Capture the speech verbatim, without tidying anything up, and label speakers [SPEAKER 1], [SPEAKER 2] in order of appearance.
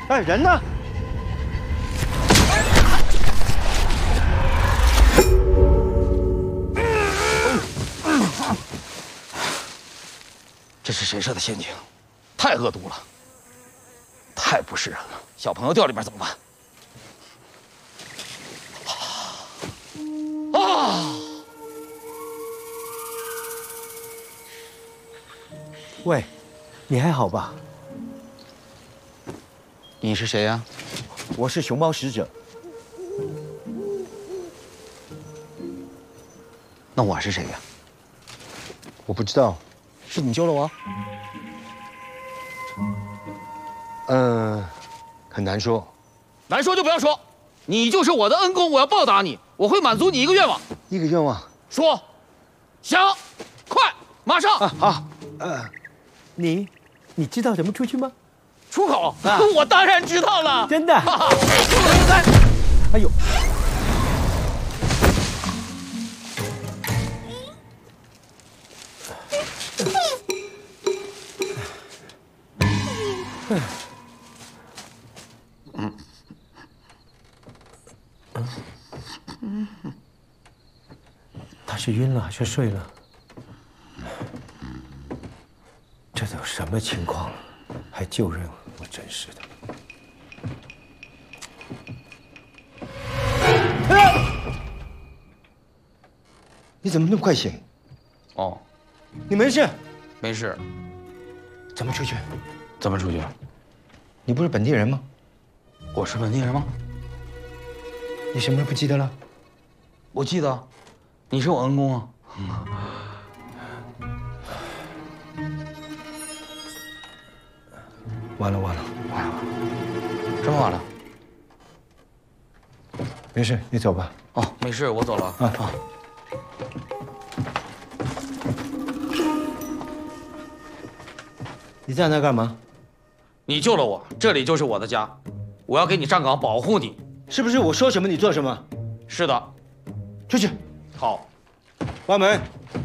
[SPEAKER 1] 哎，人呢？
[SPEAKER 2] 这是谁设的陷阱？太恶毒了，太不是人了！小朋友掉里边怎么办？啊！
[SPEAKER 1] 喂，你还好吧？
[SPEAKER 2] 你是谁呀？
[SPEAKER 1] 我是熊猫使者。
[SPEAKER 2] 那我是谁呀？
[SPEAKER 1] 我不知道。
[SPEAKER 2] 是你救了我？
[SPEAKER 1] 嗯，很难说。
[SPEAKER 2] 难说就不要说，你就是我的恩公，我要报答你，我会满足你一个愿望。
[SPEAKER 1] 一个愿望。
[SPEAKER 2] 说，想，快，马上。
[SPEAKER 1] 啊好。呃，你，你知道怎么出去吗？
[SPEAKER 2] 出口啊！我当然知道了。
[SPEAKER 1] 真的。
[SPEAKER 2] 哈哈，
[SPEAKER 1] 哎呦。他是晕了还是睡了？这都什么情况了，还救人？我真是的！你怎么那么快醒？
[SPEAKER 2] 哦，
[SPEAKER 1] 你没事？
[SPEAKER 2] 没事。
[SPEAKER 1] 怎么出去？
[SPEAKER 2] 怎么出去？
[SPEAKER 1] 你不是本地人吗？
[SPEAKER 2] 我是本地人吗？
[SPEAKER 1] 你什么都不记得了？
[SPEAKER 2] 我记得，你是我恩公啊。
[SPEAKER 1] 完了完了
[SPEAKER 2] 完了，这么晚了？
[SPEAKER 1] 没事，你走吧。
[SPEAKER 2] 哦，没事，我走了。啊啊。
[SPEAKER 1] 你在那干嘛？
[SPEAKER 2] 你救了我，这里就是我的家，我要给你站岗，保护你。
[SPEAKER 1] 是不是我说什么你做什么？
[SPEAKER 2] 是的。
[SPEAKER 1] 出去。
[SPEAKER 2] 好。
[SPEAKER 1] 关门。